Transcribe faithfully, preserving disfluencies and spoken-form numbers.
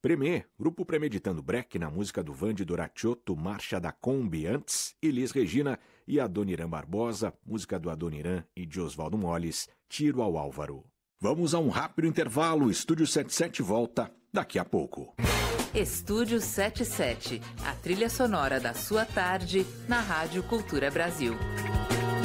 Premê, grupo Premeditando Breck na música do Vande Doracciotto, Marcha da Kombi antes, Elis Regina e Adoniran Barbosa, música do Adoniran e de Oswaldo Molles, Tiro ao Álvaro. Vamos a um rápido intervalo, Estúdio setenta e sete volta daqui a pouco. Estúdio setenta e sete, a trilha sonora da sua tarde na Rádio Cultura Brasil.